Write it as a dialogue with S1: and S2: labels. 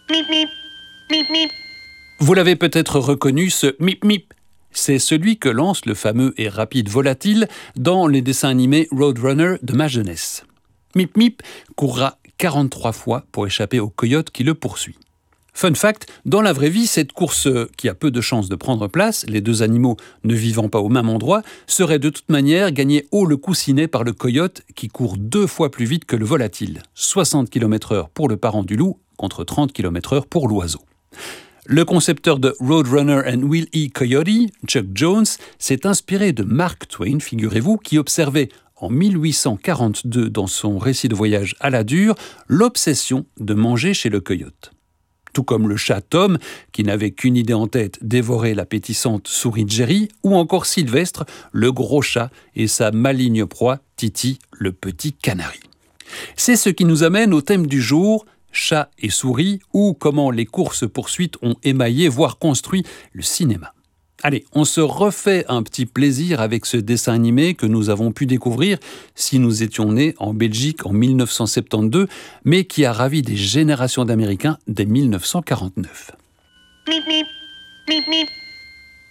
S1: Vous l'avez peut-être reconnu, ce mip mip. C'est celui que lance le fameux et rapide Volatile dans les dessins animés Roadrunner de ma jeunesse. Mip Mip courra 43 fois pour échapper au coyote qui le poursuit. Fun fact, dans la vraie vie, cette course qui a peu de chances de prendre place, les deux animaux ne vivant pas au même endroit, serait de toute manière gagnée haut le coussinet par le coyote qui court 2 fois plus vite que le Volatile. 60 km/h pour le parent du loup contre 30 km/h pour l'oiseau. Le concepteur de Roadrunner and Wile E. Coyote, Chuck Jones, s'est inspiré de Mark Twain, figurez-vous, qui observait en 1842 dans son récit de voyage à la dure l'obsession de manger chez le coyote. Tout comme le chat Tom, qui n'avait qu'une idée en tête, dévorer l'appétissante souris Jerry, ou encore Sylvestre, le gros chat, et sa maligne proie, Titi, le petit canari. C'est ce qui nous amène au thème du jour, chat et souris, ou comment les courses-poursuites ont émaillé, voire construit le cinéma. Allez, on se refait un petit plaisir avec ce dessin animé que nous avons pu découvrir si nous étions nés en Belgique en 1972, mais qui a ravi des générations d'Américains dès 1949. Mip, mip, mip, mip.